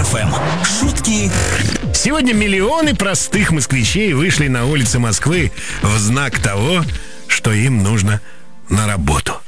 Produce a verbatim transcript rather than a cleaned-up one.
эф эм. Шутки. Сегодня миллионы простых москвичей вышли на улицы Москвы в знак того, что им нужно на работу.